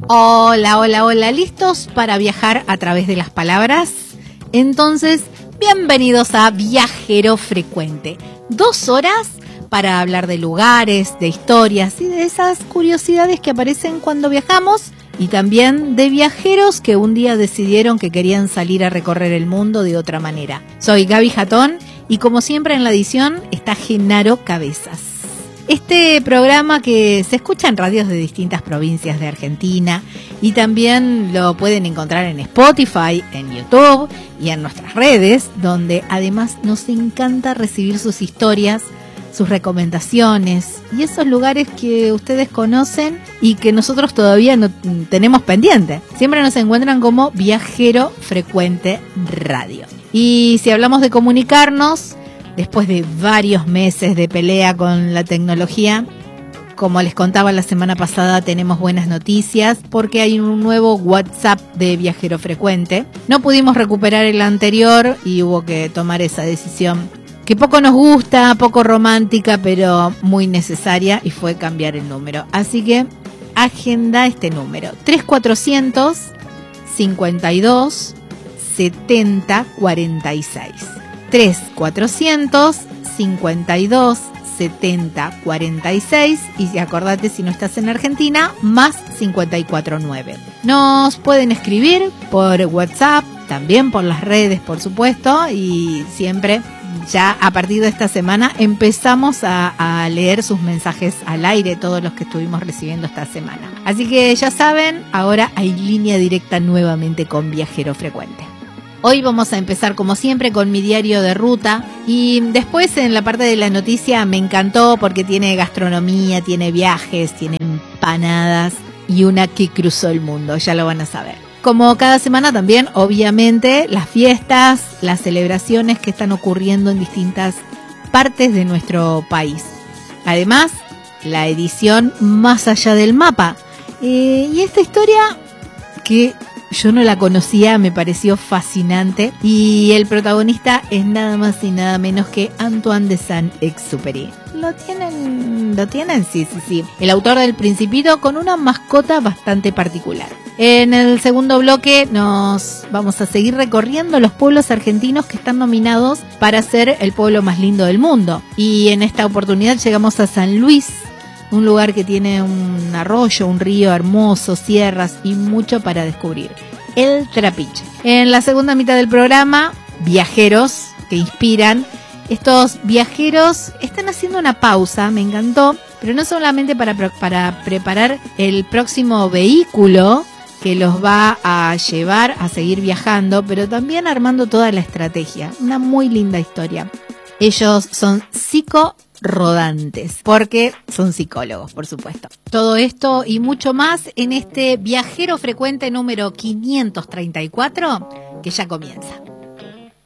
Hola, hola, hola, ¿listos para viajar a través de las palabras? Entonces, bienvenidos a Viajero Frecuente. 2 horas para hablar de lugares, de historias y de esas curiosidades que aparecen cuando viajamos y también de viajeros que un día decidieron que querían salir a recorrer el mundo de otra manera. Soy Gaby Jatón y como siempre en la edición está Genaro Cabezas. Este programa que se escucha en radios de distintas provincias de Argentina y también lo pueden encontrar en Spotify, en YouTube y en nuestras redes, donde además nos encanta recibir sus historias, sus recomendaciones y esos lugares que ustedes conocen y que nosotros todavía no tenemos pendiente. Siempre nos encuentran como Viajero Frecuente Radio. Y si hablamos de comunicarnos, después de varios meses de pelea con la tecnología, como les contaba la semana pasada, tenemos buenas noticias porque hay un nuevo WhatsApp de Viajero Frecuente. No pudimos recuperar el anterior y hubo que tomar esa decisión que poco nos gusta, poco romántica, pero muy necesaria, y fue cambiar el número. Así que agenda este número: 3400 52 70 46. 3400 52 70 46 y acordate, si no estás en Argentina, más 549. Nos pueden escribir por WhatsApp, también por las redes, por supuesto, y siempre ya a partir de esta semana empezamos a leer sus mensajes al aire, todos los que estuvimos recibiendo esta semana. Así que ya saben, ahora hay línea directa nuevamente con Viajero Frecuente. Hoy vamos a empezar como siempre con mi diario de ruta y después en la parte de la noticia me encantó porque tiene gastronomía, tiene viajes, tiene empanadas y una que cruzó el mundo, ya lo van a saber. Como cada semana también, obviamente, las fiestas, las celebraciones que están ocurriendo en distintas partes de nuestro país. Además, la edición Más allá del mapa. Y esta historia que yo no la conocía, me pareció fascinante. Y el protagonista es nada más y nada menos que Antoine de Saint-Exupéry. ¿Lo tienen? Sí. El autor del Principito, con una mascota bastante particular. En el segundo bloque nos vamos a seguir recorriendo los pueblos argentinos que están nominados para ser el pueblo más lindo del mundo. Y en esta oportunidad llegamos a San Luis, un lugar que tiene un arroyo, un río hermoso, sierras y mucho para descubrir. El Trapiche. En la segunda mitad del programa, viajeros que inspiran. Estos viajeros están haciendo una pausa, me encantó, pero no solamente para preparar el próximo vehículo que los va a llevar a seguir viajando, pero también armando toda la estrategia. Una muy linda historia. Ellos son psicorodantes, porque son psicólogos, por supuesto. Todo esto y mucho más en este Viajero Frecuente número 534, que ya comienza.